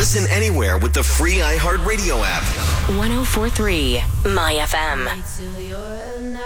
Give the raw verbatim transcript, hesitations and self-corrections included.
Listen anywhere with the free iHeartRadio app. one oh four point three My F M. Till you're